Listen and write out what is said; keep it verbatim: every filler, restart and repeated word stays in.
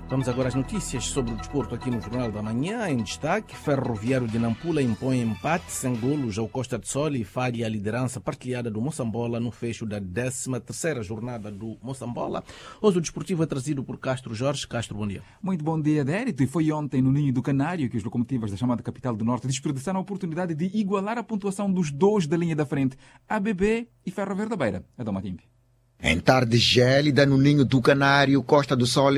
Vamos agora às notícias sobre o desporto aqui no Jornal da Manhã. Em destaque, Ferroviário de Nampula impõe empate sem golos ao Costa de Sol e falha a liderança partilhada do Moçambola no fecho da décima terceira jornada do Moçambola. Hoje o desportivo é trazido por Castro Jorge. Castro, bom dia. Muito bom dia, Dérito. E foi ontem no Ninho do Canário que os locomotivas da chamada capital do Norte desperdiçaram a oportunidade de igualar a pontuação dos dois da linha da frente, A B B e Ferroviário da Beira. Adão Matimbe. Em tarde gélida no Ninho do Canário, Costa do Sol